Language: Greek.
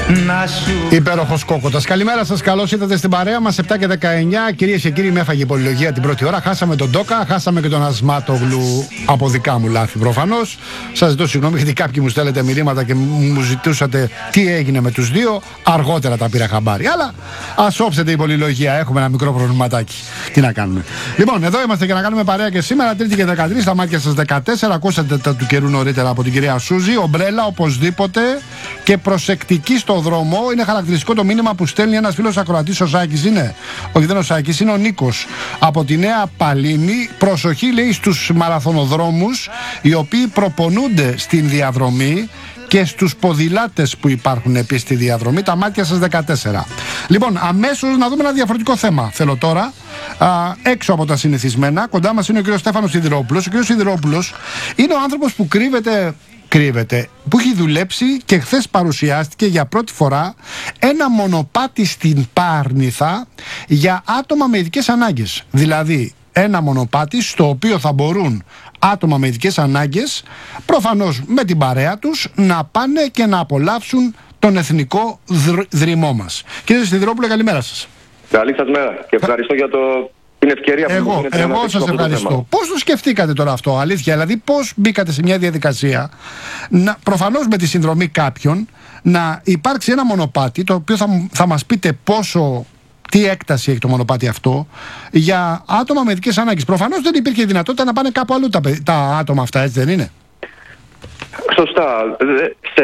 Υπέροχος Κόκοτας. Καλημέρα σας, καλώς ήρθατε στην παρέα μας. 7 και 19. Κυρίες και κύριοι, με έφαγε η πολυλογία την πρώτη ώρα. Χάσαμε τον Ντόκα, χάσαμε και τον Ασμάτογλου. Από δικά μου λάθη προφανώς. Σας ζητώ συγγνώμη γιατί κάποιοι μου στέλνετε μηνύματα και μου ζητούσατε τι έγινε με τους δύο. Αργότερα τα πήρα χαμπάρι. Αλλά ας όψετε η πολυλογία. Έχουμε ένα μικρό προβληματάκι. Τι να κάνουμε. Λοιπόν, εδώ είμαστε για να κάνουμε παρέα και σήμερα, Τρίτη και 13, στα μάτια σας 14. Ακούσατε τα του καιρού νωρίτερα από την κυρία Σούζη. Ομπρέλα οπωσδήποτε και προσεκτική στο δρόμο. Είναι χαρακτηριστικό το μήνυμα που στέλνει ένας φίλος ακροατής, ο Σάκης είναι. Όχι, δεν ο Σάκης, είναι ο Νίκος. Από τη Νέα Παλίνη. Προσοχή, λέει, στους μαραθωνοδρόμους οι οποίοι προπονούνται στην διαδρομή και στους ποδηλάτες που υπάρχουν επίσης στη διαδρομή. Τα μάτια σας 14. Λοιπόν, αμέσως να δούμε ένα διαφορετικό θέμα. Θέλω τώρα, έξω από τα συνηθισμένα, κοντά μας είναι ο κ. Στέφανος Σιδηρόπουλος. Ο κ. Σιδηρόπουλος είναι ο άνθρωπος που κρύβεται, που έχει δουλέψει και χθες παρουσιάστηκε για πρώτη φορά ένα μονοπάτι στην Πάρνηθα για άτομα με ειδικές ανάγκες. Δηλαδή, ένα μονοπάτι στο οποίο θα μπορούν άτομα με ειδικές ανάγκες, προφανώς με την παρέα τους, να πάνε και να απολαύσουν τον εθνικό δρυμό μας. Κύριε Σιδηρόπουλε, καλημέρα σας. Καλή σας μέρα και ευχαριστώ για την ευκαιρία που μου δίνετε. Εγώ σας ευχαριστώ. Πώς το σκεφτήκατε τώρα αυτό, αλήθεια? Δηλαδή, πώς μπήκατε σε μια διαδικασία, προφανώς με τη συνδρομή κάποιων, να υπάρξει ένα μονοπάτι, το οποίο θα μας πείτε τι έκταση έχει το μονοπάτι αυτό, για άτομα με ειδικές ανάγκες. Προφανώς δεν υπήρχε δυνατότητα να πάνε κάπου αλλού τα άτομα αυτά, έτσι δεν είναι? Σωστά.